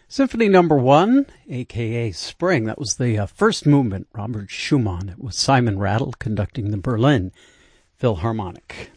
Symphony Number 1, a.k.a. Spring. That was the first movement, Robert Schumann. It was Simon Rattle conducting the Berlin Philharmonic.